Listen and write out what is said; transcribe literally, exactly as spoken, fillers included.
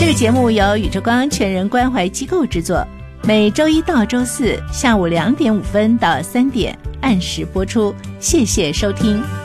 个节目由宇宙光全人关怀机构制作，每周一到周四下午两点五分到三点按时播出，谢谢收听。